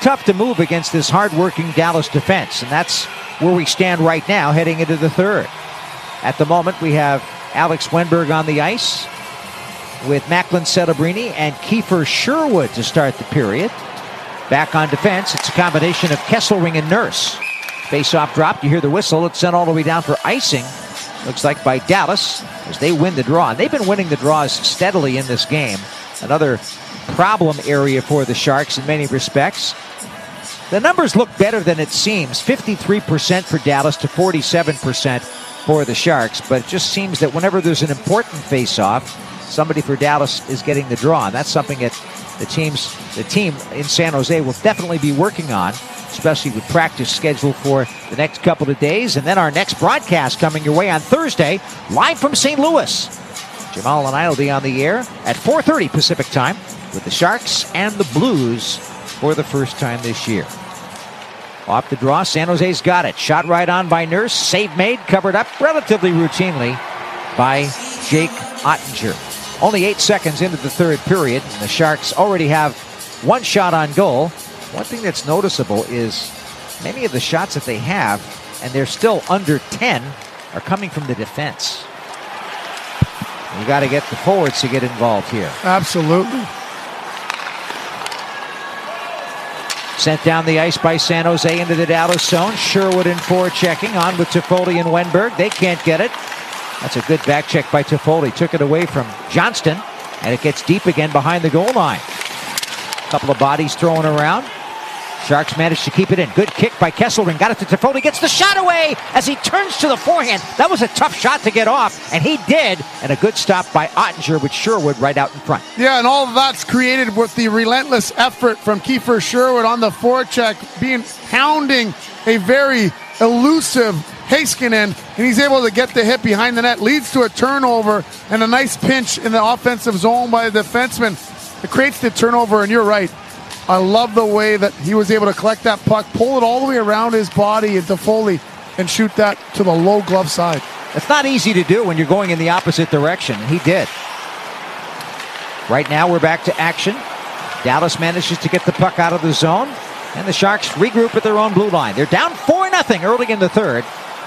tough to move against this hard-working Dallas defense, and that's where we stand right now heading into the third. At the moment, we have Alex Wenberg on the ice with Macklin Celebrini and Kiefer Sherwood to start the period. Back on defense, it's a combination of Kesselring and Nurse. Face-off dropped, you hear the whistle. It's sent all the way down for icing. Looks like by Dallas as they win the draw. And they've been winning the draws steadily in this game. Another problem area for the Sharks in many respects. The numbers look better than it seems. 53% for Dallas to 47% for the Sharks. But it just seems that whenever there's an important face-off, somebody for Dallas is getting the draw. And that's something that the team in San Jose will definitely be working on, especially with practice scheduled for the next couple of days. And then our next broadcast coming your way on Thursday, live from St. Louis. Jamal and I will be on the air at 4:30 Pacific time with the Sharks and the Blues for the first time this year. Off the draw, San Jose's got it. Shot right on by Nurse. Save made, covered up relatively routinely by Jake Oettinger. Only 8 seconds into the third period, and the Sharks already have one shot on goal. One thing that's noticeable is many of the shots that they have, and they're still under 10, are coming from the defense. You got to get the forwards to get involved here. Absolutely. Sent down the ice by San Jose into the Dallas zone. Sherwood in forechecking, on with Toffoli and Wenberg. They can't get it. That's a good back check by Toffoli. Took it away from Johnston, and it gets deep again behind the goal line. A couple of bodies thrown around. Sharks managed to keep it in. Good kick by Kesselring. Got it to Toffoli. Gets the shot away as he turns to the forehand. That was a tough shot to get off, and he did. And a good stop by Oettinger with Sherwood right out in front. Yeah, and all of that's created with the relentless effort from Kiefer Sherwood on the forecheck, hounding a very elusive Heiskanen, and he's able to get the hit behind the net. Leads to a turnover and a nice pinch in the offensive zone by the defenseman. It creates the turnover, and you're right. I love the way that he was able to collect that puck, pull it all the way around his body into Foley, and shoot that to the low glove side. It's not easy to do when you're going in the opposite direction, and he did. Right now we're back to action. Dallas manages to get the puck out of the zone, and the Sharks regroup at their own blue line. They're down 4-0 early in the third.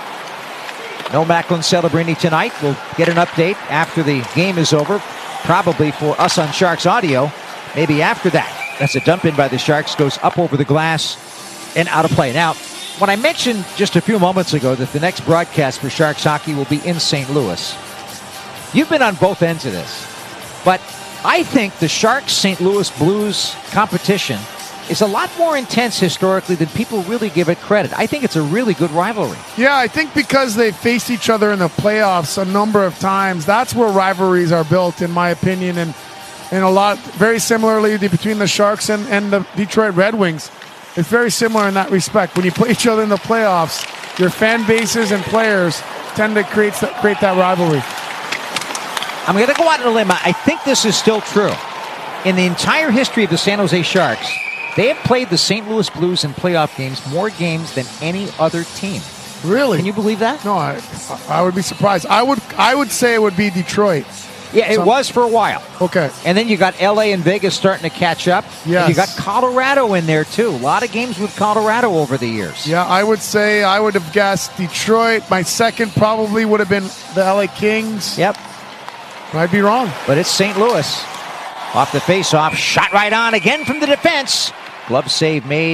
No Macklin Celebrini tonight. We'll get an update after the game is over, probably for us on Sharks Audio, maybe after that. That's a dump in by the Sharks, goes up over the glass and out of play. Now, when I mentioned just a few moments ago that the next broadcast for Sharks hockey will be in St. Louis, you've been on both ends of this. But I think the Sharks-St. Louis Blues competition is a lot more intense historically than people really give it credit. I think it's a really good rivalry. Yeah, I think because they faced each other in the playoffs a number of times, that's where rivalries are built, in my opinion, and a lot, very similarly between the Sharks and the Detroit Red Wings. It's very similar in that respect. When you play each other in the playoffs, your fan bases and players tend to create that rivalry. I'm going to go out on a limb. I think this is still true. In the entire history of the San Jose Sharks, they have played the St. Louis Blues in playoff games more games than any other team. Really? Can you believe that? No, I would be surprised. I would say it would be Detroit. Yeah, it was for a while. Okay. And then you got L.A. and Vegas starting to catch up. Yes. And you got Colorado in there, too. A lot of games with Colorado over the years. Yeah, I would say I would have guessed Detroit. My second probably would have been the L.A. Kings. Yep. I'd be wrong. But it's St. Louis. Off the face-off. Shot right on again from the defense. Glove save made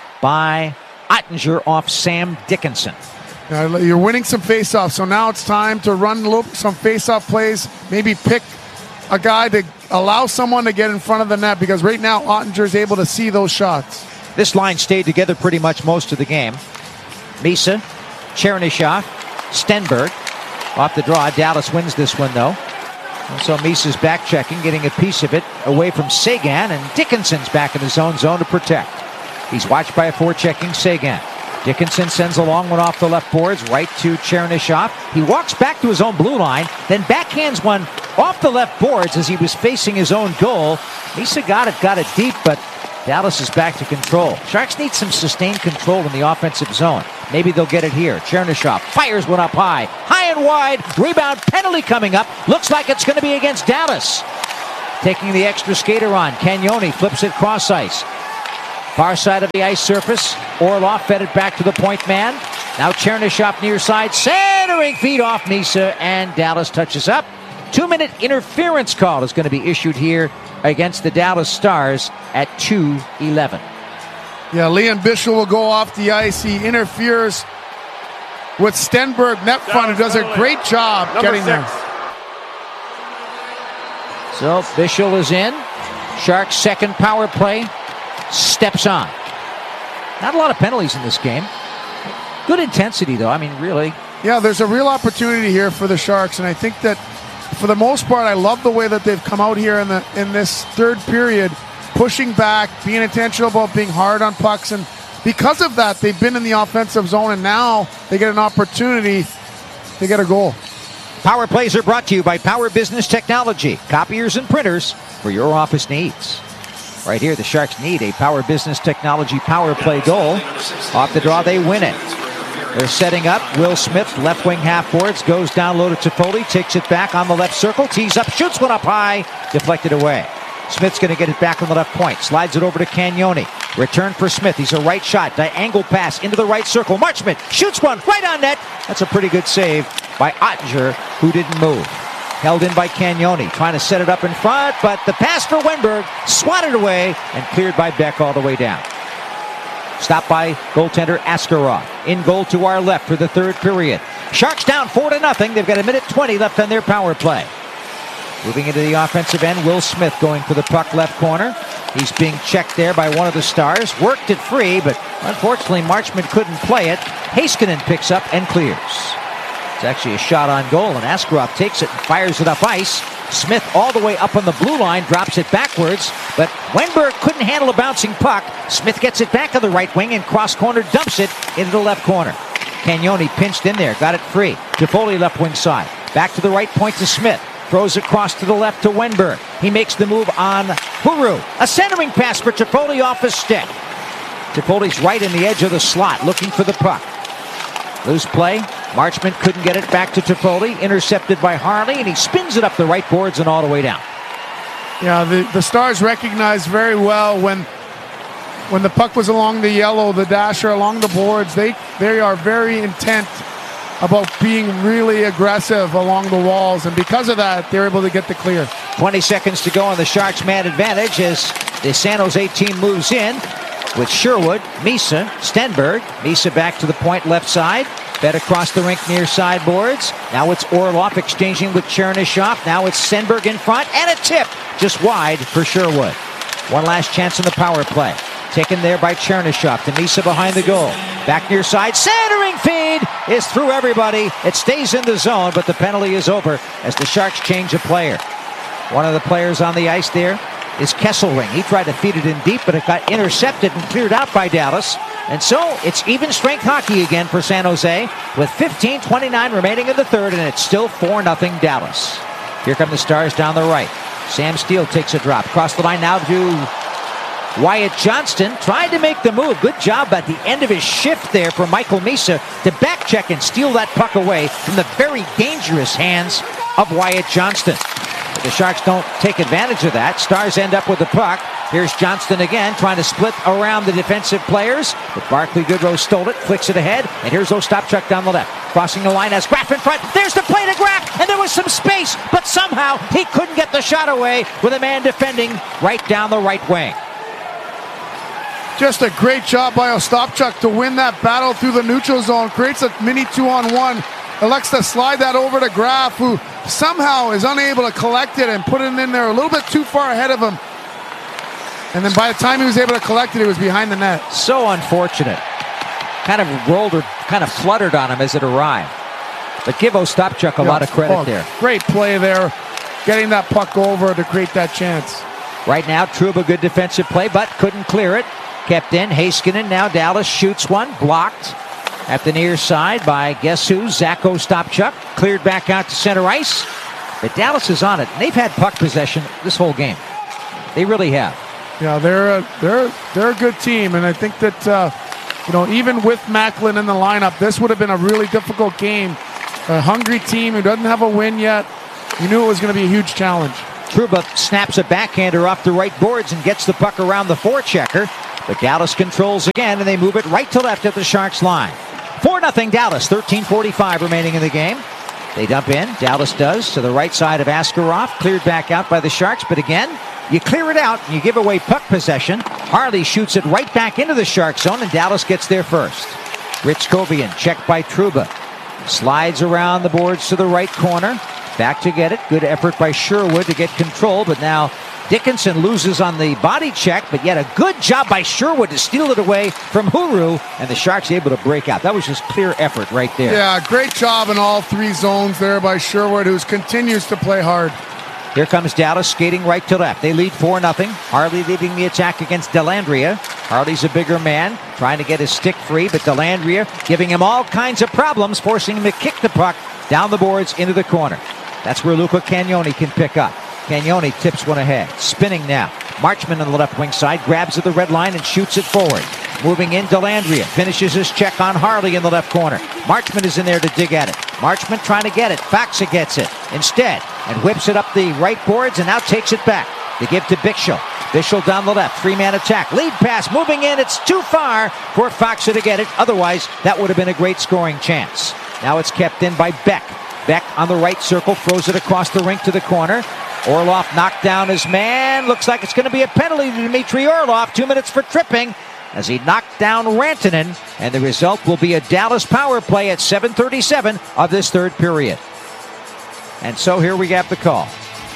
by Oettinger off Sam Dickinson. You're winning some face-offs, so now it's time to run some face-off plays. Maybe pick a guy to allow someone to get in front of the net, because right now Oettinger is able to see those shots. This line stayed together pretty much most of the game. Misa, Chernyshov, Stenberg. Off the draw. Dallas wins this one, though. And so Misa's back checking, getting a piece of it away from Seguin, and Dickinson's back in his own zone to protect. He's watched by a forechecking Seguin. Dickinson sends a long one off the left boards, right to Chernyshov. He walks back to his own blue line, then backhands one off the left boards as he was facing his own goal. Misa got it deep, but Dallas is back to control. Sharks need some sustained control in the offensive zone. Maybe they'll get it here. Chernyshov fires one up high and wide. Rebound penalty coming up. Looks like it's going to be against Dallas. Taking the extra skater on. Cagnoni flips it cross ice. Far side of the ice surface. Orlov fed it back to the point man. Now Chernyshov near side. Centering feed off Misa, and Dallas touches up. 2-minute interference call is going to be issued here against the Dallas Stars at 2:11. Yeah, Leon Bichsel will go off the ice. He interferes with Stenberg, net front, who does a great job getting there. So Bichsel is in. Sharks' second power play steps on. Not a lot of penalties in this game. Good intensity, though. I mean, really. Yeah, there's a real opportunity here for the Sharks, and I think that for the most part, I love the way that they've come out here in this third period, pushing back, being intentional about being hard on pucks, and because of that, they've been in the offensive zone, and now they get an opportunity to get a goal. Power plays are brought to you by Power Business Technology, copiers and printers for your office needs. Right here, the Sharks need a Power Business Technology power play goal. Off the draw, they win it. They're setting up. Will Smith, left wing half boards, goes down low to Toffoli, takes it back on the left circle, tees up, shoots one up high, deflected away. Smith's going to get it back on the left point, slides it over to Cagnoni. Return for Smith. He's a right shot, diagonal pass into the right circle. Marchment shoots one right on net. That's a pretty good save by Ottinger, who didn't move. Held in by Cagnoni, trying to set it up in front, but the pass for Wenberg swatted away and cleared by Beck all the way down. Stopped by goaltender Askarov. In goal to our left for the third period. Sharks down 4-0. They've got 1:20 left on their power play. Moving into the offensive end, Will Smith going for the puck left corner. He's being checked there by one of the Stars. Worked it free, but unfortunately Marchment couldn't play it. Heiskanen picks up and clears. It's actually a shot on goal, and Askarov takes it and fires it up ice. Smith all the way up on the blue line, drops it backwards, but Wenberg couldn't handle a bouncing puck. Smith gets it back on the right wing and cross-corner dumps it into the left corner. Cagnoni pinched in there, got it free. Toffoli left wing side. Back to the right point to Smith. Throws across to the left to Wenberg. He makes the move on Huru. A centering pass for Toffoli off his stick. Toffoli's right in the edge of the slot, looking for the puck. Loose play. Marchment couldn't get it back to Toffoli. Intercepted by Harley, and he spins it up the right boards and all the way down. Yeah, the Stars recognized very well when the puck was along the yellow, the dasher along the boards. They are very intent about being really aggressive along the walls, and because of that, they're able to get the clear. 20 seconds to go on the Sharks' man advantage as the San Jose team moves in with Sherwood, Misa, Stenberg. Misa back to the point left side. Fed across the rink near sideboards. Now it's Orlov exchanging with Chernyshov. Now it's Stenberg in front, and a tip just wide for Sherwood. One last chance in the power play. Taken there by Chernyshov to Misa behind the goal. Back near side, centering feed is through everybody. It stays in the zone, but the penalty is over as the Sharks change a player. One of the players on the ice there is Kesselring. He tried to feed it in deep, but it got intercepted and cleared out by Dallas. And so it's even strength hockey again for San Jose with 15:29 remaining in the third, and it's still 4-0 Dallas. Here come the Stars down the right. Sam Steele takes a drop. Across the line now to Wyatt Johnston. Tried to make the move. Good job at the end of his shift there for Michael Misa to back check and steal that puck away from the very dangerous hands of Wyatt Johnston. But the Sharks don't take advantage of that. Stars end up with the puck. Here's Johnston again, trying to split around the defensive players. But Barclay Goodrow stole it, flicks it ahead, and here's Ostapchuk down the left. Crossing the line as Graf in front. There's the play to Graf, and there was some space, but somehow he couldn't get the shot away with a man defending right down the right wing. Just a great job by Ostapchuk to win that battle through the neutral zone. Creates a mini 2-on-1. Elects to slide that over to Graf, who somehow is unable to collect it and put it in there a little bit too far ahead of him. And then by the time he was able to collect it, it was behind the net. So unfortunate. Kind of rolled or kind of fluttered on him as it arrived. But give Ostapchuk a lot of credit there. Great play there, getting that puck over to create that chance. Right now, Trouba, good defensive play, but couldn't clear it. Kept in. Heiskanen, now Dallas shoots one. Blocked at the near side by guess who? Zach Ostapchuk. Cleared back out to center ice. But Dallas is on it. They've had puck possession this whole game. They really have. Yeah, they're a good team, and I think that even with Macklin in the lineup, this would have been a really difficult game. A hungry team who doesn't have a win yet. You knew it was going to be a huge challenge. Trouba snaps a backhander off the right boards and gets the puck around the forechecker. But Dallas controls again, and they move it right to left at the Sharks line. 4-0 Dallas, 13:45 remaining in the game. They dump in, Dallas does, to the right side of Askarov, cleared back out by the Sharks, but again, you clear it out and you give away puck possession. Harley shoots it right back into the Shark zone, and Dallas gets there first. Ritzkovian checked by Trouba. Slides around the boards to the right corner. Back to get it. Good effort by Sherwood to get control, but now Dickinson loses on the body check, but yet a good job by Sherwood to steal it away from Huru, and the Sharks able to break out. That was just clear effort right there. Yeah, great job in all three zones there by Sherwood, who continues to play hard. Here comes Dallas skating right to left. They lead 4-0. Harley leading the attack against Dellandrea. Harley's a bigger man, trying to get his stick free, but Dellandrea giving him all kinds of problems, forcing him to kick the puck down the boards into the corner. That's where Luca Cagnoni can pick up. Cagnoni tips one ahead. Spinning now. Marchman on the left wing side grabs at the red line and shoots it forward. Moving in, Dellandrea finishes his check on Harley in the left corner. Marchman is in there to dig at it. Marchman trying to get it. Faksa gets it instead and whips it up the right boards and now takes it back to give to Bichsel. Bichsel down the left. Three-man attack. Lead pass moving in. It's too far for Faksa to get it. Otherwise, that would have been a great scoring chance. Now it's kept in by Beck. Beck on the right circle throws it across the rink to the corner. Orlov knocked down his man. Looks like it's going to be a penalty to Dmitry Orlov. 2 minutes for tripping as he knocked down Rantanen. And the result will be a Dallas power play at 7:37 of this third period. And so here we have the call.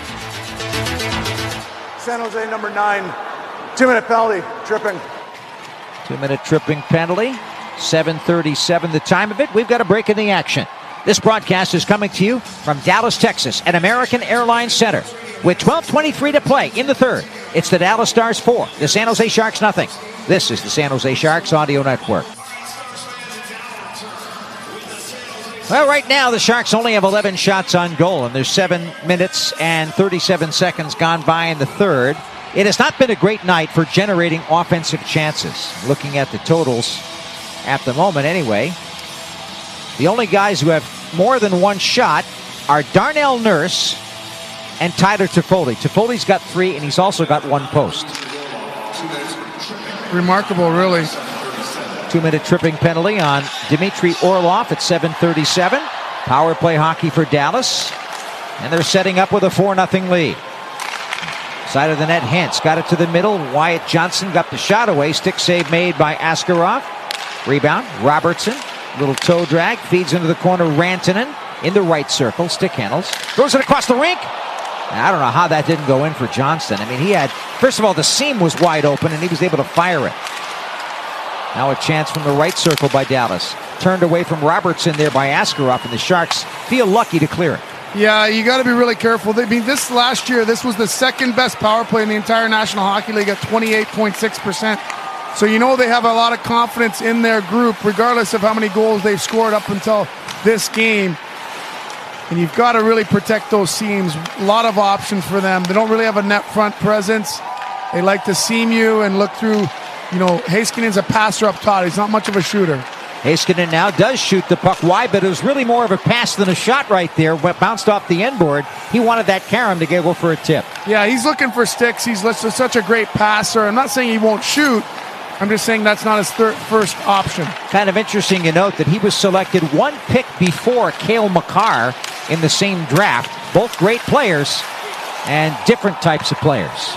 San Jose number 9, 2-minute penalty, tripping. 2-minute tripping penalty. 7:37 the time of it. We've got a break in the action. This broadcast is coming to you from Dallas, Texas at American Airlines Center. With 12:23 to play in the third, it's the Dallas Stars 4, the San Jose Sharks nothing. This is the San Jose Sharks Audio Network. Well, right now the Sharks only have 11 shots on goal, and there's 7 minutes and 37 seconds gone by in the third. It has not been a great night for generating offensive chances. Looking at the totals at the moment anyway, the only guys who have more than one shot are Darnell Nurse and Tyler Toffoli. Toffoli's got 3, and he's also got 1 post. Remarkable, really. 2-minute tripping penalty on Dmitry Orlov at 7:37. Power play hockey for Dallas. And they're setting up with a 4-0 lead. Side of the net, Hintz got it to the middle. Wyatt Johnson got the shot away. Stick save made by Askarov. Rebound, Robertson. Little toe drag, feeds into the corner. Rantanen in the right circle. Stick handles. Throws it across the rink. I don't know how that didn't go in for Johnston. I mean, he had, first of all, the seam was wide open, and he was able to fire it. Now a chance from the right circle by Dallas. Turned away from Robertson there by Askarov, and the Sharks feel lucky to clear it. Yeah, you got to be really careful. I mean, this last year, this was the second best power play in the entire National Hockey League at 28.6%. So you know they have a lot of confidence in their group, regardless of how many goals they've scored up until this game. And you've got to really protect those seams. A lot of options for them. They don't really have a net front presence. They like to seam you and look through. You know, Heiskanen's a passer up top. He's not much of a shooter. Heiskanen now does shoot the puck wide, but it was really more of a pass than a shot right there. Bounced off the end board. He wanted that carom to go for a tip. Yeah, he's looking for sticks. He's such a great passer. I'm not saying he won't shoot. I'm just saying that's not his first option. Kind of interesting to note that he was selected 1 pick before Cale Makar in the same draft. Both great players and different types of players.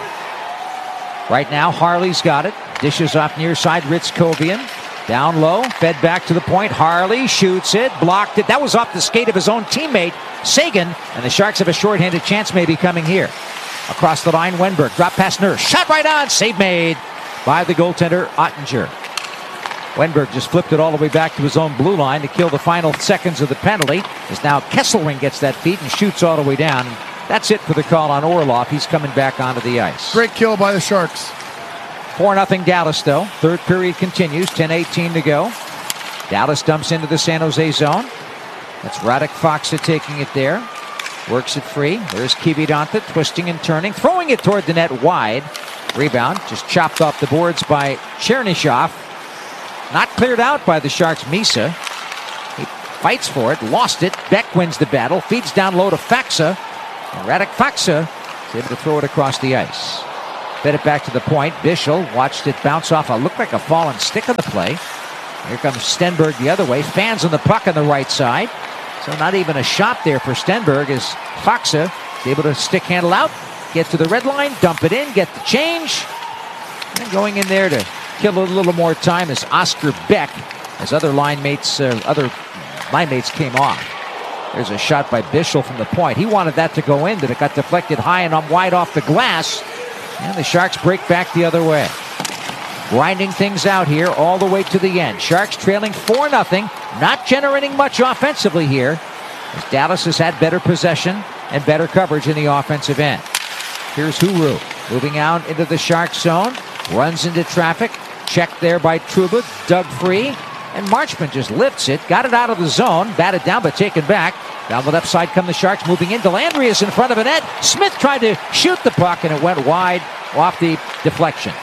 Right now, Harley's got it. Dishes off near side, Ritzkovian. Down low, fed back to the point. Harley shoots it, blocked it. That was off the skate of his own teammate, Sagan. And the Sharks have a shorthanded chance maybe coming here. Across the line, Wenberg. Drop past Nurse. Shot right on. Save made by the goaltender, Ottinger. Wenberg just flipped it all the way back to his own blue line to kill the final seconds of the penalty. As now Kesselring gets that feed and shoots all the way down. That's it for the call on Orlov. He's coming back onto the ice. Great kill by the Sharks. 4-0 Dallas, though. Third period continues. 10:18 to go. Dallas dumps into the San Jose zone. That's Radek Faksa taking it there. Works it free. There's Kiviranta twisting and turning. Throwing it toward the net wide. Rebound. Just chopped off the boards by Chernyshov. Not cleared out by the Sharks' Misa. He fights for it. Lost it. Beck wins the battle. Feeds down low to Faksa. And Radek Faksa is able to throw it across the ice. Fed it back to the point. Bischel watched it bounce off looked like a fallen stick on the play. Here comes Stenberg the other way. Fans on the puck on the right side. So not even a shot there for Stenberg as Faksa is able to stick handle out, get to the red line, dump it in, get the change. And going in there to kill a little more time is Oscar Beck as other line mates came off. There's a shot by Bischel from the point. He wanted that to go in, but it got deflected high and wide off the glass. And the Sharks break back the other way. Grinding things out here all the way to the end. Sharks trailing 4-0. Not generating much offensively here, as Dallas has had better possession and better coverage in the offensive end. Here's Huru moving out into the Sharks zone. Runs into traffic. Checked there by Trouba. Dug free. And Marchment just lifts it. Got it out of the zone. Batted down but taken back. Down the left side come the Sharks moving in. Delandry is in front of a net. Smith tried to shoot the puck and it went wide off the deflection.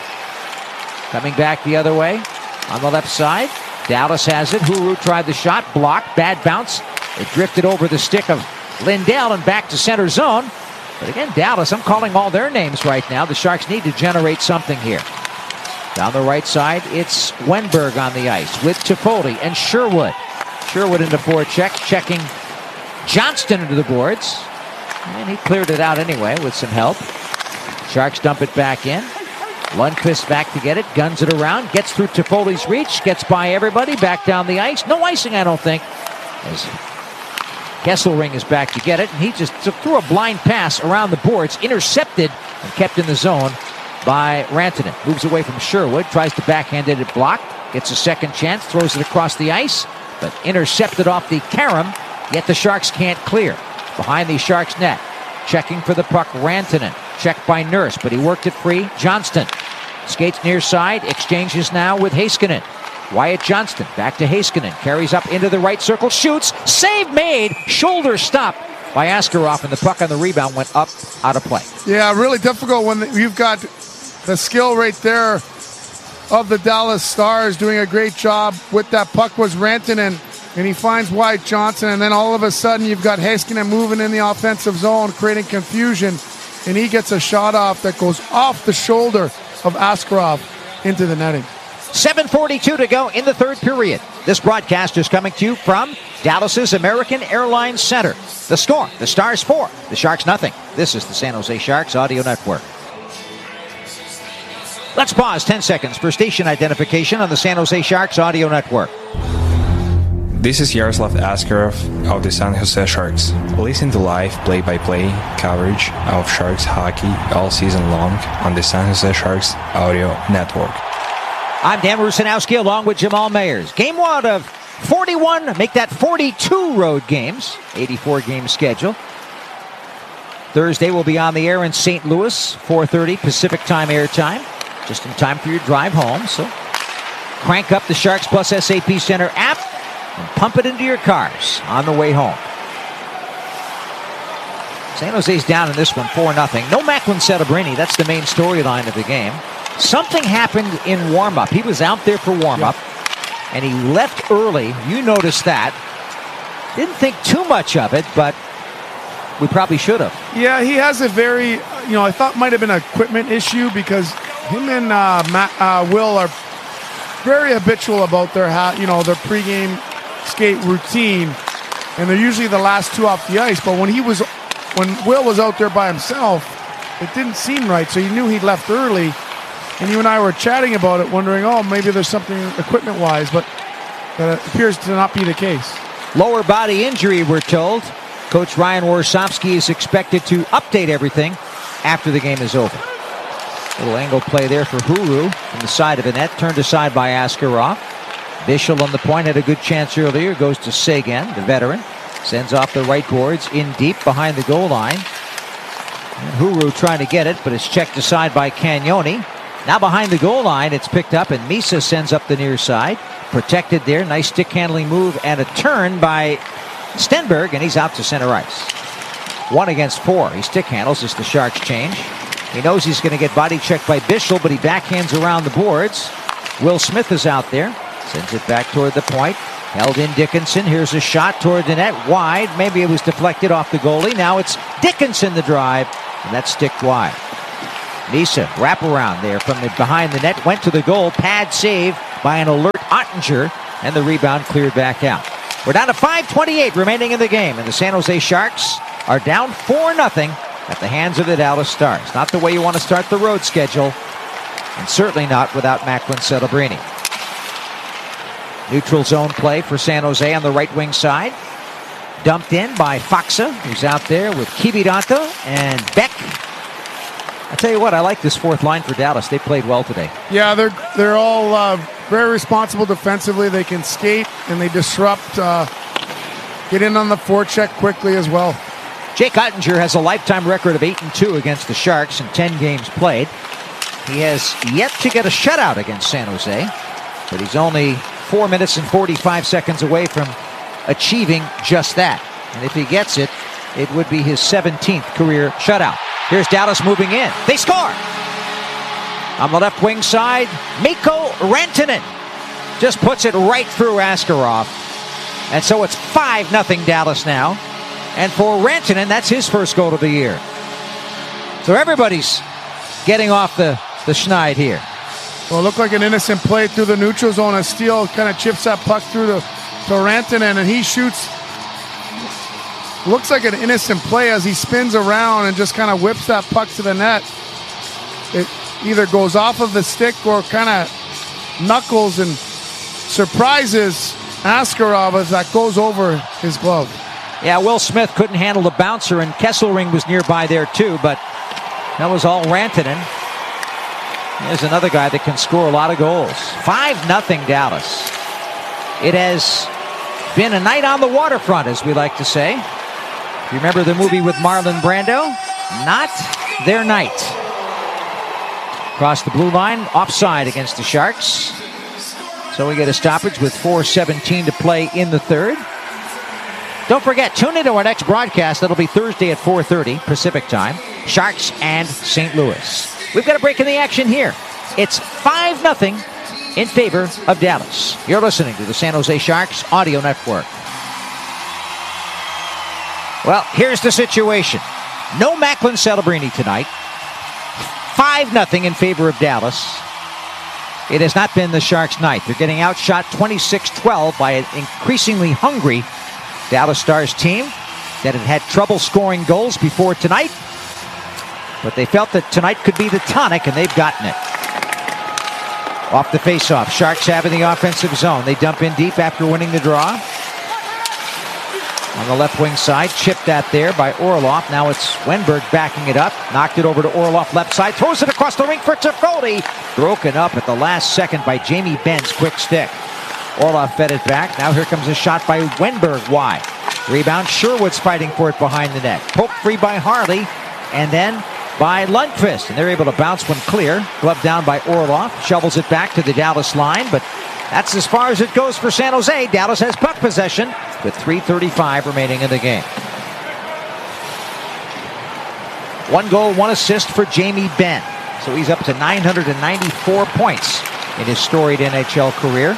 Coming back the other way on the left side. Dallas has it. Huru tried the shot. Blocked. Bad bounce. It drifted over the stick of Lindell and back to center zone. But again, Dallas, I'm calling all their names right now. The Sharks need to generate something here. Down the right side, it's Wenberg on the ice with Toffoli and Sherwood. Sherwood into forecheck, checking Johnston into the boards. And he cleared it out anyway with some help. Sharks dump it back in. Lundqvist back to get it, guns it around, gets through Toffoli's reach, gets by everybody, back down the ice. No icing, I don't think, as Kesselring is back to get it, and he just threw a blind pass around the boards, intercepted and kept in the zone by Rantanen. Moves away from Sherwood, tries to backhand it, blocked, gets a second chance, throws it across the ice, but intercepted off the carom, yet the Sharks can't clear. Behind the Sharks net, checking for the puck, Rantanen. Checked by Nurse, but he worked it free. Johnston skates near side, exchanges now with Heiskanen. Wyatt Johnston back to Heiskanen, carries up into the right circle, shoots, save made, shoulder stop by Askarov, and the puck on the rebound went up, out of play. Yeah, really difficult when you've got the skill right there of the Dallas Stars doing a great job with that puck was Rantanen, and he finds Wyatt Johnson, and then all of a sudden you've got Heiskanen moving in the offensive zone, creating confusion. And he gets a shot off that goes off the shoulder of Askarov into the netting. 7:42 to go in the third period. This broadcast is coming to you from Dallas's American Airlines Center. The score, the Stars 4, the Sharks nothing. This is the San Jose Sharks Audio Network. Let's pause 10 seconds for station identification on the San Jose Sharks Audio Network. This is Yaroslav Askarov of the San Jose Sharks. Listen to live play-by-play coverage of Sharks hockey all season long on the San Jose Sharks Audio Network. I'm Dan Rusanowski along with Jamal Mayers. Game 1 of 41, make that 42 road games, 84 game schedule. Thursday we'll be on the air in St. Louis, 4:30 Pacific time airtime, just in time for your drive home. So crank up the Sharks Plus SAP Center app and pump it into your cars on the way home. San Jose's down in this one, 4-0. No Macklin Celebrini. That's the main storyline of the game. Something happened in warm-up. He was out there for warm-up, and he left early. You noticed that. Didn't think too much of it, but we probably should have. Yeah, he has a very, I thought might have been an equipment issue because him and Will are very habitual about their their pregame skate routine, and they're usually the last two off the ice. But when Will was out there by himself, it didn't seem right, so you knew he'd left early. And you and I were chatting about it, wondering, maybe there's something equipment-wise, but that appears to not be the case. Lower body injury, we're told. Coach Ryan Warsofsky is expected to update everything after the game is over. Little angle play there for Huru from the side of the net, turned aside by Askarov. Bischel on the point, had a good chance earlier, goes to Seguin, the veteran. Sends off the right boards, in deep behind the goal line. And Huru trying to get it, but it's checked aside by Cagnoni. Now behind the goal line, it's picked up, and Misa sends up the near side. Protected there, nice stick handling move, and a turn by Stenberg, and he's out to center ice. 1 against 4. He stick handles as the Sharks change. He knows he's going to get body checked by Bischel, but he backhands around the boards. Will Smith is out there. Sends it back toward the point. Held in Dickinson. Here's a shot toward the net. Wide. Maybe it was deflected off the goalie. Now it's Dickinson the drive, and that's sticked wide. Misa, wraparound there from behind the net, went to the goal, pad save by an alert Ottinger, and the rebound cleared back out. We're down to 5:28 remaining in the game, and the San Jose Sharks are down 4-0 at the hands of the Dallas Stars. Not the way you want to start the road schedule, and certainly not without Macklin Celebrini. Neutral zone play for San Jose on the right wing side. Dumped in by Faksa, who's out there with Kiviranta and Beck. I tell you what, I like this fourth line for Dallas. They played well today. Yeah, they're all very responsible defensively. They can skate and they disrupt, get in on the forecheck quickly as well. Jake Ottinger has a lifetime record of 8-2 against the Sharks in 10 games played. He has yet to get a shutout against San Jose, but he's only 4 minutes and 45 seconds away from achieving just that. And if he gets it, it would be his 17th career shutout. Here's Dallas moving in. They score! On the left wing side, Mikko Rantanen just puts it right through Askarov. And so it's 5-0 Dallas now. And for Rantanen, that's his first goal of the year. So everybody's getting off the schneid here. Well, it looked like an innocent play through the neutral zone. A Steele kind of chips that puck through to Rantanen, and he shoots. Looks like an innocent play as he spins around and just kind of whips that puck to the net. It either goes off of the stick or kind of knuckles and surprises Askarov as that goes over his glove. Yeah, Will Smith couldn't handle the bouncer, and Kesselring was nearby there too, but that was all Rantanen. There's another guy that can score a lot of goals. 5-0 Dallas. It has been a night on the waterfront, as we like to say. You remember the movie with Marlon Brando? Not their night. Across the blue line, offside against the Sharks. So we get a stoppage with 4:17 to play in the third. Don't forget, tune into our next broadcast. That'll be Thursday at 4:30 Pacific time. Sharks and St. Louis. We've got a break in the action here. It's 5-0 in favor of Dallas. You're listening to the San Jose Sharks Audio Network. Well, here's the situation. No Macklin Celebrini tonight. 5-0 in favor of Dallas. It has not been the Sharks' night. They're getting outshot 26-12 by an increasingly hungry Dallas Stars team that had had trouble scoring goals before tonight. But they felt that tonight could be the tonic, and they've gotten it. Off the faceoff, Sharks have in the offensive zone. They dump in deep after winning the draw. On the left wing side, chipped that there by Orlov. Now it's Wenberg backing it up. Knocked it over to Orlov left side. Throws it across the rink for Toffoli. Broken up at the last second by Jamie Benn's quick stick. Orlov fed it back. Now here comes a shot by Wenberg wide. Rebound, Sherwood's fighting for it behind the net. Poked free by Harley. And then by Lundqvist. And they're able to bounce one clear. Glove down by Orlov. Shovels it back to the Dallas line. But that's as far as it goes for San Jose. Dallas has puck possession with 3:35 remaining in the game. 1 goal, 1 assist for Jamie Benn. So he's up to 994 points in his storied NHL career.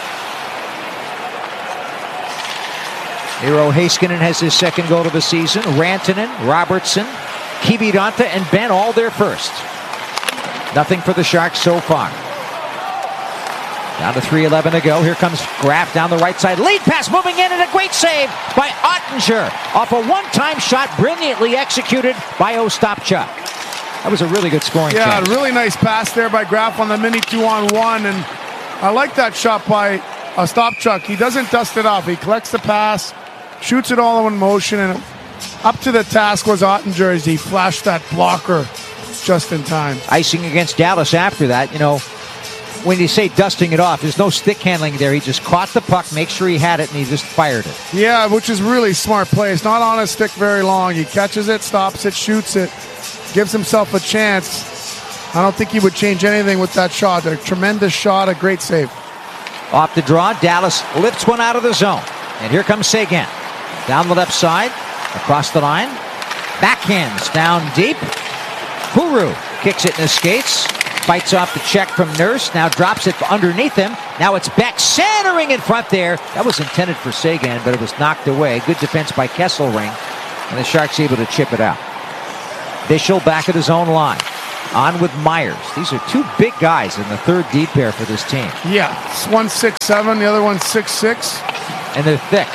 Miro Heiskanen has his second goal of the season. Rantanen, Robertson, Kiviranta, and Benn all their first. Nothing for the Sharks so far. Down to 3:11 to go. Here comes Graf down the right side. Lead pass moving in, and a great save by Ottinger off a one-time shot brilliantly executed by Ostapchuk. That was a really good scoring chance. Really nice pass there by Graf on the mini 2-on-1, and I like that shot by Ostapchuk. He doesn't dust it off. He collects the pass, shoots it all in motion, and up to the task was Ottinger as he flashed that blocker just in time. Icing against Dallas after that. You know, when you say dusting it off, there's no stick handling there. He just caught the puck, make sure he had it, and he just fired it. Yeah, which is really smart play. It's not on his stick very long. He catches it, stops it, shoots it, gives himself a chance. I don't think he would change anything with that shot. A tremendous shot, a great save. Off the draw, Dallas lifts one out of the zone. And here comes Seguin. Down the left side, across the line. Backhands down deep. Huru kicks it in his skates. Fights off the check from Nurse. Now drops it underneath him. Now it's Beck centering in front there. That was intended for Seguin, but it was knocked away. Good defense by Kesselring. And the Sharks able to chip it out. Bischel back at his own line. On with Myers. These are two big guys in the third deep pair for this team. Yeah, one 6'7", the other one 6'6". And they're thick.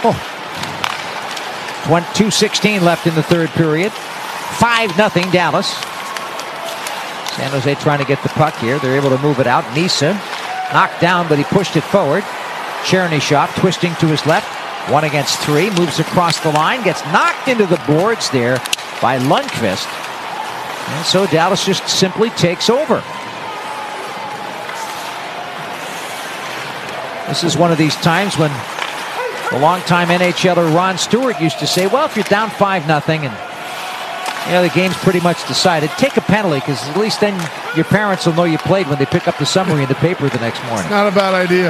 2:16 left in the third period. 5-0 Dallas. San Jose trying to get the puck here. They're able to move it out. Misa knocked down, but he pushed it forward. Chernyshov twisting to his left. 1 against 3. Moves across the line. Gets knocked into the boards there by Lundqvist. And so Dallas just simply takes over. This is one of these times when the longtime NHLer Ron Stewart used to say, well, if you're down 5-0 and the game's pretty much decided, take a penalty, because at least then your parents will know you played when they pick up the summary in the paper the next morning. Not a bad idea.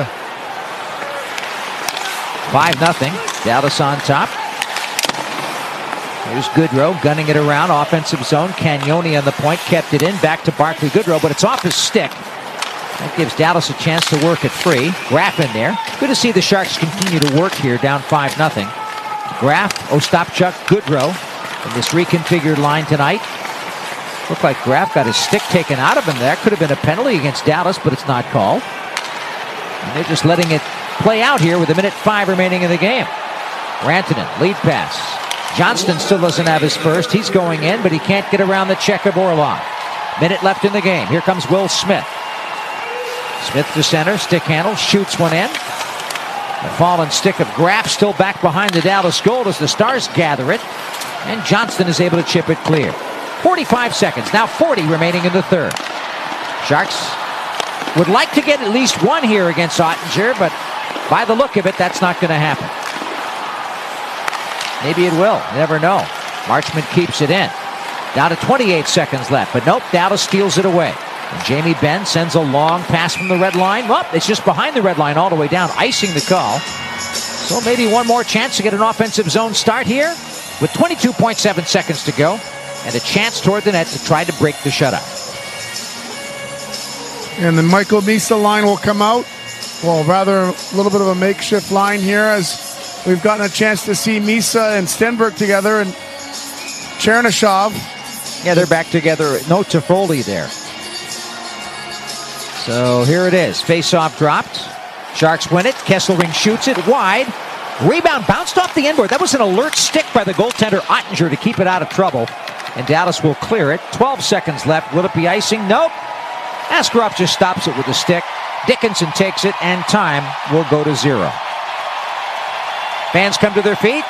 5-0. Dallas on top. Here's Goodrow gunning it around. Offensive zone. Cagnoni on the point. Kept it in. Back to Barclay Goodrow, but it's off his stick. That gives Dallas a chance to work it free. Graf in there. Good to see the Sharks continue to work here, down 5-0. Graf, Ostapchuk, Goodrow in this reconfigured line tonight. Looked like Graf got his stick taken out of him there. Could have been a penalty against Dallas, but it's not called. And they're just letting it play out here with 1:05 remaining in the game. Rantanen, lead pass. Johnston still doesn't have his first. He's going in, but he can't get around the check of Orlov. Minute left in the game. Here comes Will Smith. Smith to center, stick handle, shoots one in. The fallen stick of Graf still back behind the Dallas goal as the Stars gather it. And Johnston is able to chip it clear. 45 seconds, now 40 remaining in the third. Sharks would like to get at least one here against Ottinger, but by the look of it, that's not going to happen. Maybe it will, you never know. Marchment keeps it in. Down to 28 seconds left, but nope, Dallas steals it away. And Jamie Benn sends a long pass from the red line. Well, it's just behind the red line all the way down, icing the call. So maybe one more chance to get an offensive zone start here with 22.7 seconds to go and a chance toward the net to try to break the shutout. And the Michael Misa line will come out. Well, rather a little bit of a makeshift line here as we've gotten a chance to see Misa and Stenberg together and Chernyshov. Yeah, they're back together. No Toffoli there. So here it is. Face-off dropped. Sharks win it. Kesselring shoots it wide. Rebound bounced off the inboard. That was an alert stick by the goaltender Ottinger to keep it out of trouble. And Dallas will clear it. 12 seconds left. Will it be icing? Nope. Askarov just stops it with a stick. Dickinson takes it, and time will go to 0. Fans come to their feet.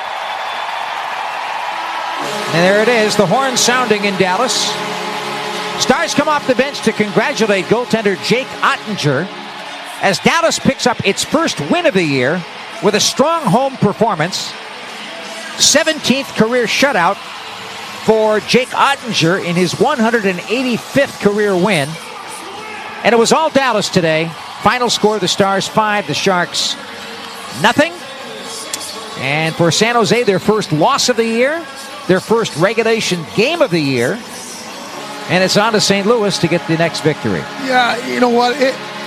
And there it is. The horn sounding in Dallas. Stars come off the bench to congratulate goaltender Jake Ottinger as Dallas picks up its first win of the year with a strong home performance. 17th career shutout for Jake Ottinger in his 185th career win. And it was all Dallas today. Final score, the Stars 5, the Sharks nothing. And for San Jose, their first loss of the year, their first regulation game of the year. And it's on to St. Louis to get the next victory. Yeah, you know what?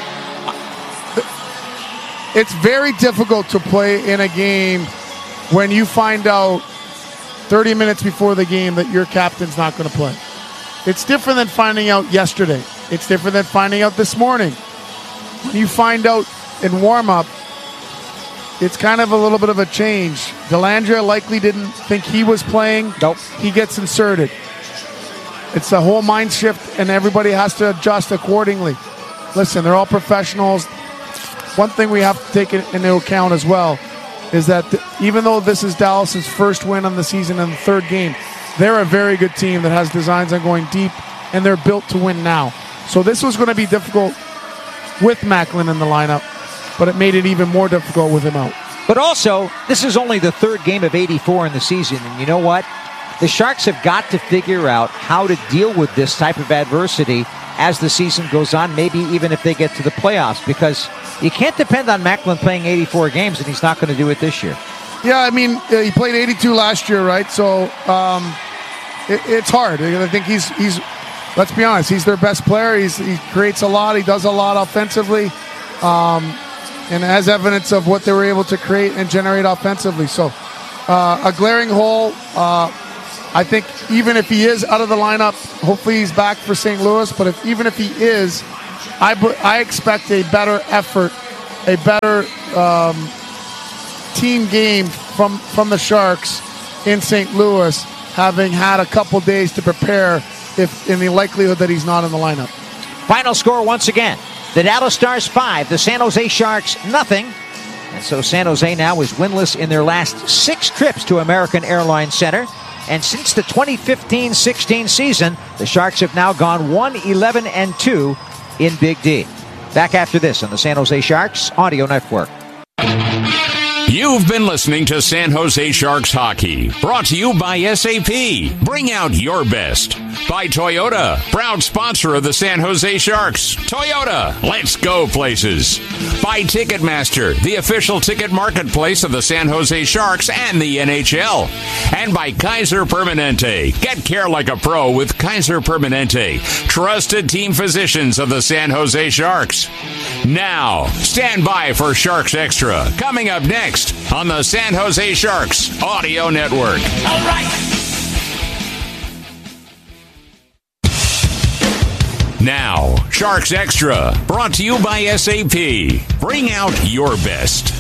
It's very difficult to play in a game when you find out 30 minutes before the game that your captain's not going to play. It's different than finding out yesterday. It's different than finding out this morning. When you find out in warm-up, it's kind of a little bit of a change. Dellandrea likely didn't think he was playing. Nope. He gets inserted. It's a whole mind shift, and everybody has to adjust accordingly. Listen, they're all professionals. One thing we have to take into account as well is that even though this is Dallas's first win on the season in the third game, they're a very good team that has designs on going deep, and they're built to win now. So this was going to be difficult with Macklin in the lineup, but it made it even more difficult with him out. But also, this is only the third game of 84 in the season, and you know what? The Sharks have got to figure out how to deal with this type of adversity as the season goes on, maybe even if they get to the playoffs, because you can't depend on Macklin playing 84 games, and he's not going to do it this year. Yeah, I mean, he played 82 last year, right? So it's hard. I think he's let's be honest, he's their best player. He creates a lot. He does a lot offensively, and as evidence of what they were able to create and generate offensively. So a glaring hole. I think even if he is out of the lineup, hopefully he's back for St. Louis, but even if he is, I expect a better effort, a better team game from the Sharks in St. Louis, having had a couple days to prepare if in the likelihood that he's not in the lineup. Final score once again. The Dallas Stars 5, the San Jose Sharks nothing. And so San Jose now is winless in their last 6 trips to American Airlines Center. And since the 2015-16 season, the Sharks have now gone 1-11-2 in Big D. Back after this on the San Jose Sharks Audio Network. You've been listening to San Jose Sharks Hockey, brought to you by SAP. Bring out your best. By Toyota, proud sponsor of the San Jose Sharks. Toyota, let's go places. By Ticketmaster, the official ticket marketplace of the San Jose Sharks and the NHL. And by Kaiser Permanente. Get care like a pro with Kaiser Permanente, trusted team physicians of the San Jose Sharks. Now, stand by for Sharks Extra, coming up next on the San Jose Sharks Audio Network. All right. Now, Sharks Extra, brought to you by SAP. Bring out your best.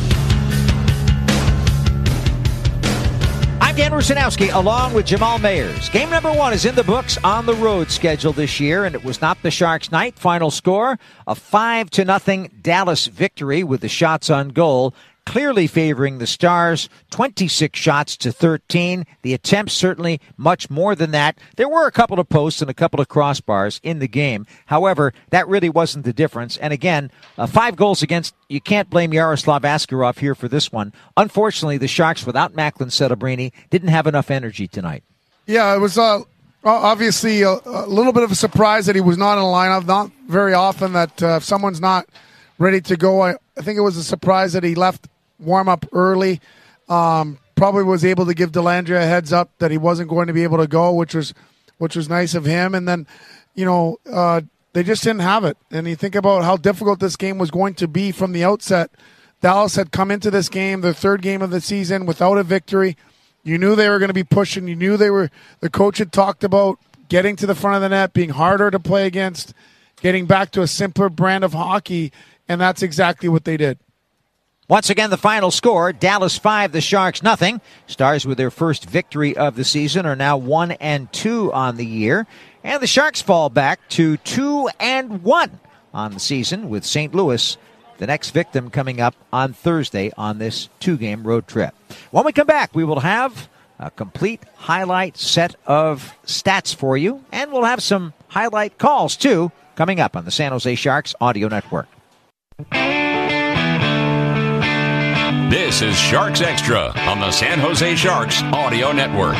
I'm Dan Rusanowski, along with Jamal Mayers. Game number 1 is in the books on the road schedule this year, and it was not the Sharks' night. Final score, a 5-0 Dallas victory with the shots on goal clearly favoring the Stars, 26 shots to 13. The attempts certainly much more than that. There were a couple of posts and a couple of crossbars in the game. However, that really wasn't the difference. And again, 5 goals against, you can't blame Yaroslav Askarov here for this one. Unfortunately, the Sharks, without Macklin Celebrini, didn't have enough energy tonight. Yeah, it was obviously a little bit of a surprise that he was not in the lineup. Not very often that if someone's not ready to go. I think it was a surprise that he left warm up early. Probably was able to give Dellandrea a heads up that he wasn't going to be able to go, which was nice of him. And then, they just didn't have it. And you think about how difficult this game was going to be from the outset. Dallas had come into this game, their 3rd game of the season, without a victory. You knew they were going to be pushing. You knew the coach had talked about getting to the front of the net, being harder to play against, getting back to a simpler brand of hockey, and that's exactly what they did. Once again, the final score, Dallas 5, the Sharks nothing. Stars with their first victory of the season are now 1-2 on the year. And the Sharks fall back to 2-1 on the season with St. Louis, the next victim, coming up on Thursday on this 2-game road trip. When we come back, we will have a complete highlight set of stats for you. And we'll have some highlight calls, too, coming up on the San Jose Sharks Audio Network. This is Sharks Extra on the San Jose Sharks Audio Network.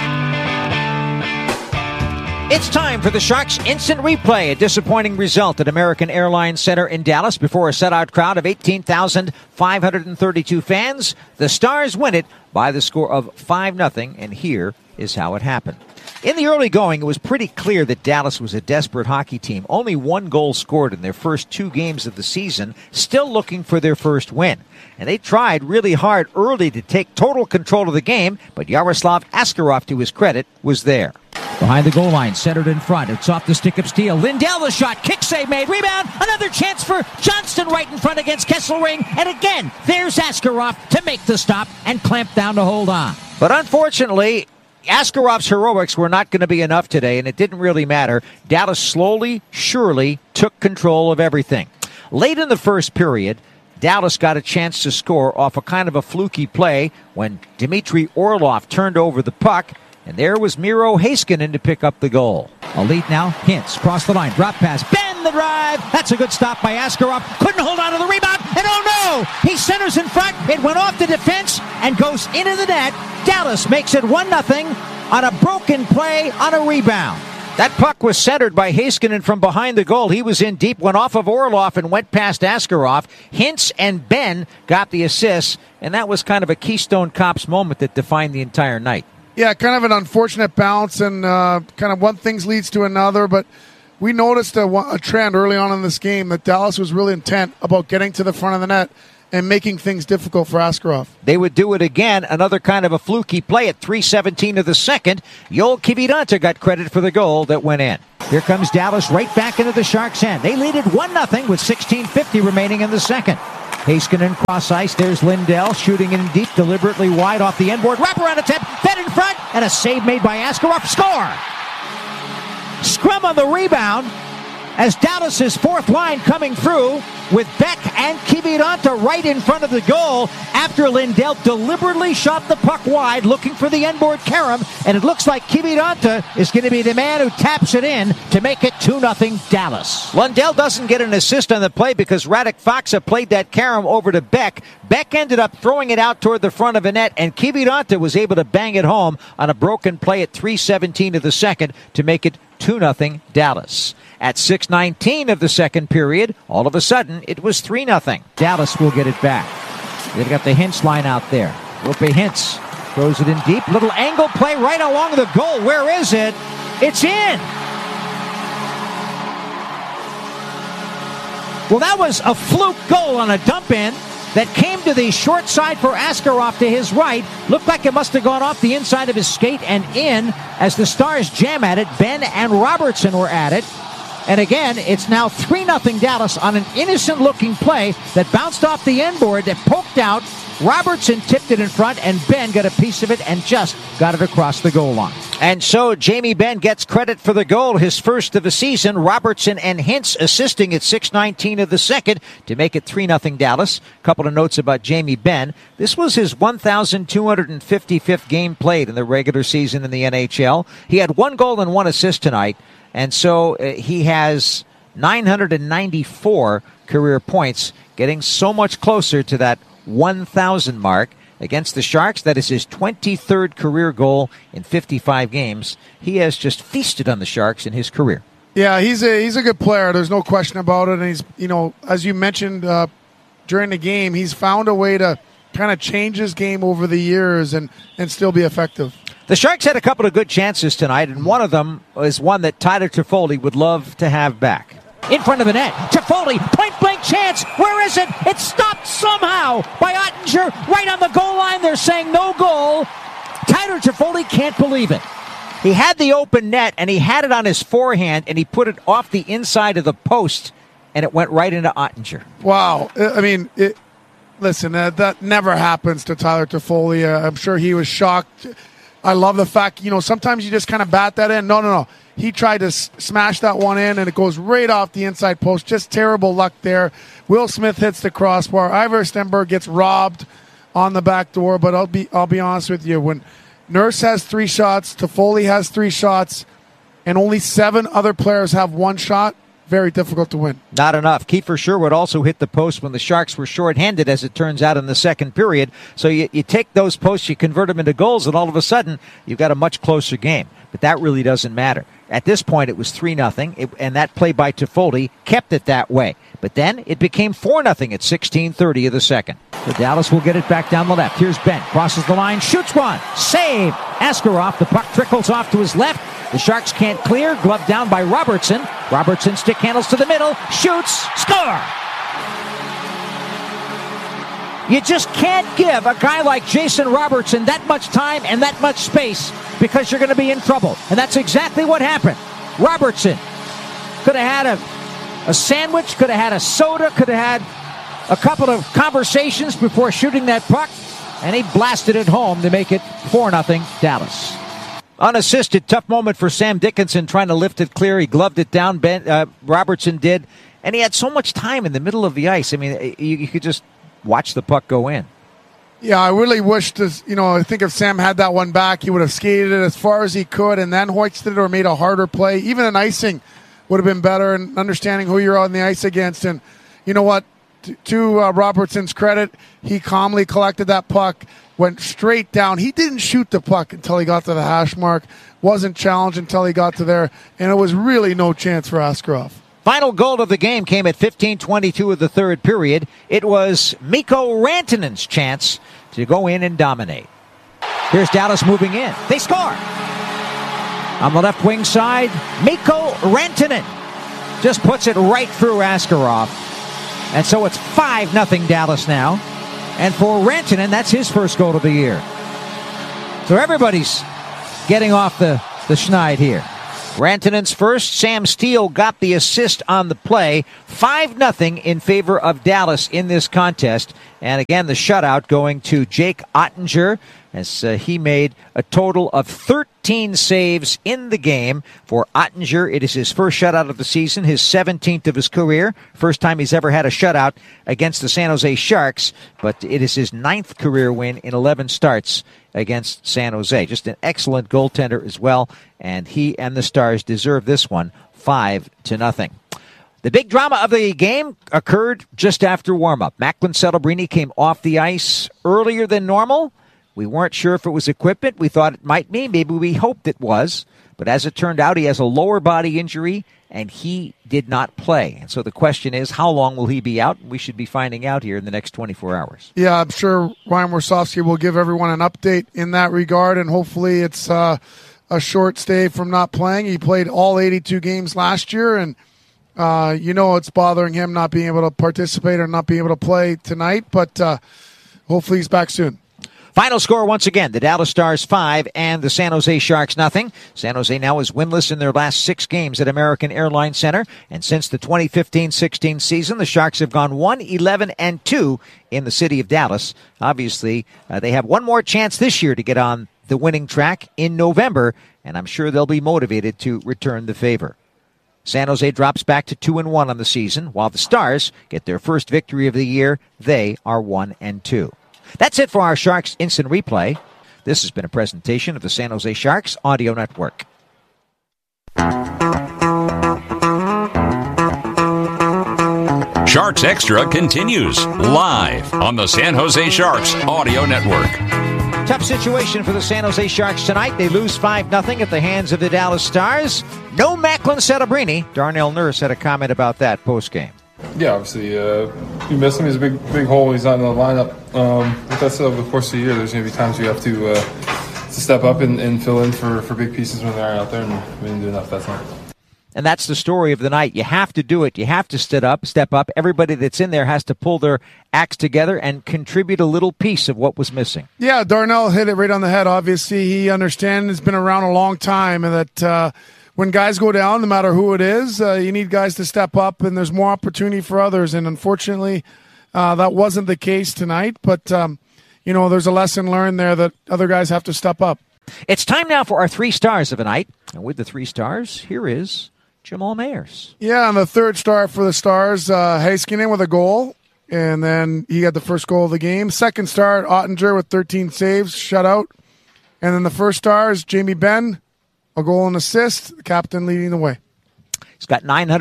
It's time for the Sharks Instant Replay. A disappointing result at American Airlines Center in Dallas before a shutout crowd of 18,532 fans. The Stars win it by the score of 5-0, and here is how it happened. In the early going, it was pretty clear that Dallas was a desperate hockey team. Only 1 goal scored in their first 2 games of the season, still looking for their first win. And they tried really hard early to take total control of the game, but Yaroslav Askarov, to his credit, was there. Behind the goal line, centered in front. It's off the stick of Steele. Lindell the shot. Kick save made. Rebound. Another chance for Johnston right in front against Kesselring. And again, there's Askarov to make the stop and clamp down to hold on. But unfortunately, Askarov's heroics were not going to be enough today, and it didn't really matter. Dallas slowly, surely took control of everything. Late in the first period, Dallas got a chance to score off a kind of a fluky play when Dmitry Orlov turned over the puck, and there was Miro Heiskanen to pick up the goal. A lead now, Hintz, cross the line, drop pass, bend the drive. That's a good stop by Askarov. Couldn't hold on to the rebound, and oh no! He centers in front, it went off the defense and goes into the net. Dallas makes it 1-0 on a broken play on a rebound. That puck was centered by Heiskanen from behind the goal. He was in deep, went off of Orlov and went past Askarov. Hintz and Ben got the assists, and that was kind of a Keystone Cops moment that defined the entire night. Yeah, kind of an unfortunate bounce, and kind of one thing leads to another, but we noticed a trend early on in this game that Dallas was really intent about getting to the front of the net and making things difficult for Askarov. They would do it again, another kind of a fluky play at 3:17 of the second. Yoel Kiviranta got credit for the goal that went in. Here comes Dallas right back into the Sharks' end. They lead it 1-0 with 16:50 remaining in the second. Heiskanen cross ice. There's Lindell shooting in deep, deliberately wide off the end board. Wraparound attempt, fed in front, and a save made by Askarov. Score! Scrum on the rebound as Dallas's fourth line coming through with Beck and Kiviranta right in front of the goal after Lindell deliberately shot the puck wide looking for the end-board carom, and it looks like Kiviranta is going to be the man who taps it in to make it 2-0 Dallas. Lindell doesn't get an assist on the play because Radek Faksa played that carom over to Beck. Beck ended up throwing it out toward the front of the net, and Kiviranta was able to bang it home on a broken play at 3:17 of the second to make it 2-0 Dallas. At 6:19 of the second period, all of a sudden, it was 3-0. Dallas will get it back. They've got the Hintz line out there. Roope Hintz throws it in deep. Little angle play right along the goal. Where is it? It's in! Well, that was a fluke goal on a dump in that came to the short side for Askarov to his right. Looked like it must have gone off the inside of his skate and in as the Stars jam at it. Ben and Robertson were at it. And again, it's now 3-0 Dallas on an innocent-looking play that bounced off the end board, that poked out. Robertson tipped it in front, and Ben got a piece of it and just got it across the goal line. And so Jamie Benn gets credit for the goal, his first of the season. Robertson and Hintz assisting at 6:19 of the second to make it 3-0 Dallas. A couple of notes about Jamie Benn. This was his 1,255th game played in the regular season in the NHL. He had 1 goal and 1 assist tonight. And so he has 994 career points, getting so much closer to that 1,000 mark against the Sharks. That is his 23rd career goal in 55 games. He has just feasted on the Sharks in his career. Yeah, he's a good player. There's no question about it. And he's, as you mentioned during the game, he's found a way to kind of change his game over the years and still be effective. The Sharks had a couple of good chances tonight, and one of them is one that Tyler Toffoli would love to have back. In front of the net, Toffoli, point-blank chance. Where is it? It's stopped somehow by Ottinger right on the goal line. They're saying no goal. Tyler Toffoli can't believe it. He had the open net, and he had it on his forehand, and he put it off the inside of the post, and it went right into Ottinger. Wow. I mean, listen, that never happens to Tyler Toffoli. I'm sure he was shocked. I love the fact, sometimes you just kind of bat that in. No. He tried to smash that one in, and it goes right off the inside post. Just terrible luck there. Will Smith hits the crossbar. Ivar Stenberg gets robbed on the back door. But I'll be honest with you. When Nurse has 3 shots, Toffoli has 3 shots, and only 7 other players have 1 shot, very difficult to win. Not enough. Kiefer Sherwood also hit the post when the Sharks were shorthanded, as it turns out, in the second period. So you take those posts, you convert them into goals, and all of a sudden, you've got a much closer game. But that really doesn't matter. At this point, it was 3-0, and that play by Toffoli kept it that way. But then it became 4-0 at 16:30 of the second. So Dallas will get it back down the left. Here's Benn. Crosses the line. Shoots one. Save. Askarov. The puck trickles off to his left. The Sharks can't clear. Gloved down by Robertson. Robertson stick handles to the middle. Shoots. Score! You just can't give a guy like Jason Robertson that much time and that much space because you're going to be in trouble. And that's exactly what happened. Robertson could have had a sandwich, could have had a soda, could have had a couple of conversations before shooting that puck, and he blasted it home to make it 4-0 Dallas. Unassisted, tough moment for Sam Dickinson trying to lift it clear. He gloved it down, Robertson did, and he had so much time in the middle of the ice. I mean, you could just watch the puck go in. Yeah, I really wish I think if Sam had that one back, he would have skated it as far as he could and then hoisted it or made a harder play. Even an icing would have been better, and understanding who you're on the ice against. And you know what? To Robertson's credit, he calmly collected that puck, went straight down. He didn't shoot the puck until he got to the hash mark, wasn't challenged until he got to there, and it was really no chance for Askarov. Final goal of the game came at 15:22 of the third period. It was Mikko Rantanen's chance to go in and dominate. Here's Dallas moving in. They score. On the left wing side, Mikko Rantanen just puts it right through Askarov. And so it's 5-0 Dallas now. And for Rantanen, that's his first goal of the year. So everybody's getting off the schneid here. Rantanen's first. Sam Steele got the assist on the play. 5-0 in favor of Dallas in this contest. And again, the shutout going to Jake Ottinger as he made a total of 13 saves in the game. For Ottinger, it is his first shutout of the season, his 17th of his career. First time he's ever had a shutout against the San Jose Sharks, but it is his 9th career win in 11 starts against San Jose. Just an excellent goaltender as well, and he and the Stars deserve this one 5-0. The big drama of the game occurred just after warm-up. Macklin Celebrini came off the ice earlier than normal. We weren't sure if it was equipment. We thought it might be. Maybe we hoped it was. But as it turned out, he has a lower body injury, and he did not play. And so the question is, how long will he be out? We should be finding out here in the next 24 hours. Yeah, I'm sure Ryan Warsofsky will give everyone an update in that regard, and hopefully it's a short stay from not playing. He played all 82 games last year, and it's bothering him not being able to participate or not being able to play tonight, but hopefully he's back soon. Final score once again, the Dallas Stars 5 and the San Jose Sharks 0. San Jose now is winless in their last 6 games at American Airlines Center. And since the 2015-16 season, the Sharks have gone 1-11-2 in the city of Dallas. Obviously, they have one more chance this year to get on the winning track in November, and I'm sure they'll be motivated to return the favor. San Jose drops back to 2-1 on the season, while the Stars get their first victory of the year. They are 1-2. That's it for our Sharks Instant Replay. This has been a presentation of the San Jose Sharks Audio Network. Sharks Extra continues live on the San Jose Sharks Audio Network. Tough situation for the San Jose Sharks tonight. They lose 5-0 at the hands of the Dallas Stars. No Macklin Celebrini. Darnell Nurse had a comment about that postgame. Yeah, obviously, you miss him. He's a big hole. He's not in the lineup. With that said, over the course of the year, there's going to be times you have to step up and fill in for big pieces when they're out there, and we didn't do enough that time. And that's the story of the night. You have to do it. You have to step up. Everybody that's in there has to pull their acts together and contribute a little piece of what was missing. Yeah, Darnell hit it right on the head. Obviously, he understands. Has been around a long time, and that when guys go down, no matter who it is, you need guys to step up, and there's more opportunity for others. And unfortunately, that wasn't the case tonight. But, there's a lesson learned there that other guys have to step up. It's time now for our 3 stars of the night. And with the 3 stars, here is Jamal Mayers. Yeah, and the 3rd star for the Stars, Heiskanen with a goal. And then he got the first goal of the game. 2nd star, Ottinger with 13 saves, shutout. And then the 1st star is Jamie Benn. A goal and assist, the captain leading the way. He's got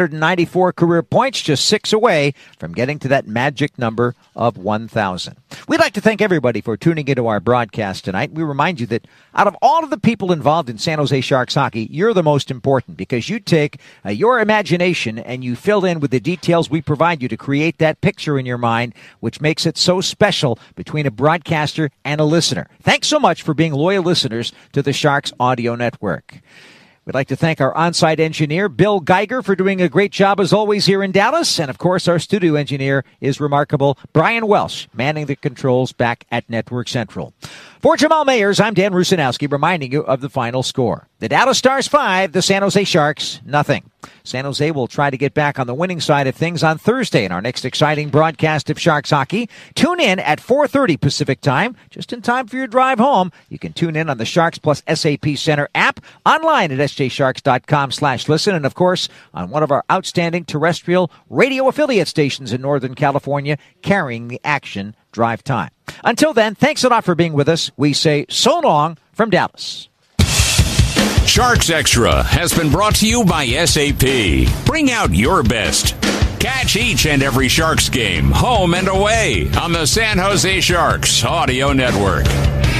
994 career points, just 6 away from getting to that magic number of 1,000. We'd like to thank everybody for tuning into our broadcast tonight. We remind you that out of all of the people involved in San Jose Sharks hockey, you're the most important because you take your imagination and you fill in with the details we provide you to create that picture in your mind, which makes it so special between a broadcaster and a listener. Thanks so much for being loyal listeners to the Sharks Audio Network. We'd like to thank our on-site engineer, Bill Geiger, for doing a great job as always here in Dallas. And, of course, our studio engineer is remarkable, Brian Welsh, manning the controls back at Network Central. For Jamal Mayers, I'm Dan Rusanowski, reminding you of the final score. The Dallas Stars 5, the San Jose Sharks 0. San Jose will try to get back on the winning side of things on Thursday in our next exciting broadcast of Sharks hockey. Tune in at 4:30 Pacific time, just in time for your drive home. You can tune in on the Sharks Plus SAP Center app, online at sjsharks.com/listen, and of course on one of our outstanding terrestrial radio affiliate stations in Northern California, carrying the action drive time. Until then, thanks a lot for being with us. We say so long from Dallas. Sharks Extra has been brought to you by SAP. Bring out your best. Catch each and every Sharks game, home and away, on the San Jose Sharks Audio Network.